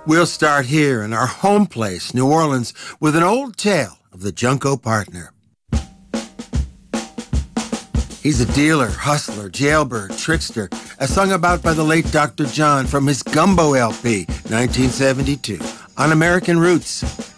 We'll start here in our home place, New Orleans, with an old tale of the Junko Partner. He's a dealer, hustler, jailbird, trickster, as sung about by the late Dr. John from his Gumbo LP, 1972, on American Roots.